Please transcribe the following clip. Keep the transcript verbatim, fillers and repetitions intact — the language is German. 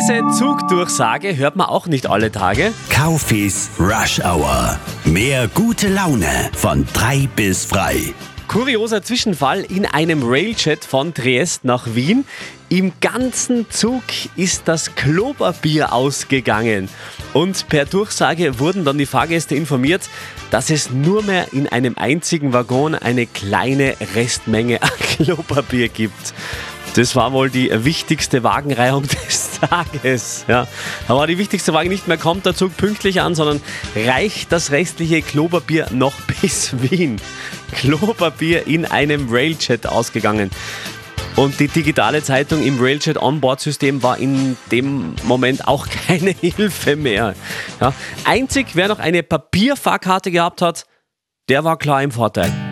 Diese Zugdurchsage hört man auch nicht alle Tage. Kaufis Rush Hour. Mehr gute Laune von drei bis frei. Kurioser Zwischenfall in einem Railjet von Triest nach Wien. Im ganzen Zug ist das Klopapier ausgegangen. Und per Durchsage wurden dann die Fahrgäste informiert, dass es nur mehr in einem einzigen Waggon eine kleine Restmenge an Klopapier gibt. Das war wohl die wichtigste Wagenreihung des Tages. Ja. Aber die wichtigste Wagen nicht mehr, kommt der Zug pünktlich an, sondern reicht das restliche Klopapier noch bis Wien. Klopapier in einem Railjet ausgegangen. Und die digitale Zeitung im Railjet Onboard-System war in dem Moment auch keine Hilfe mehr. Ja. Einzig, wer noch eine Papierfahrkarte gehabt hat, der war klar im Vorteil.